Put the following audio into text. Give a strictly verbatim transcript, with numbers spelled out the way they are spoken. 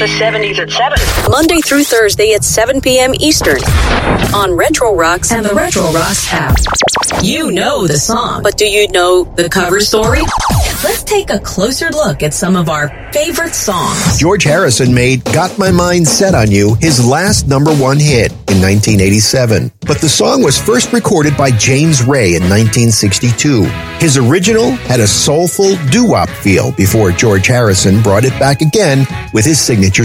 the seventies at seven. Monday through Thursday at seven p.m. Eastern on Retro Rocks and the Retro Rocks app. You know the song, but do you know the cover story? Let's take a closer look at some of our favorite songs. George Harrison made Got My Mind Set on You his last number one hit in nineteen eighty-seven. But the song was first recorded by James Ray in nineteen sixty-two. His original had a soulful doo-wop feel before George Harrison brought it back again with his signature